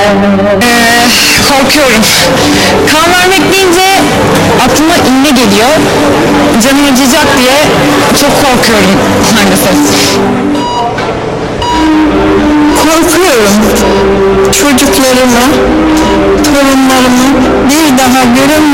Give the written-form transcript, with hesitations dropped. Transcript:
Korkuyorum. Kan vermek deyince aklıma iğne geliyor. Canım acıyacak diye çok korkuyorum maalesef. Korkuyorum.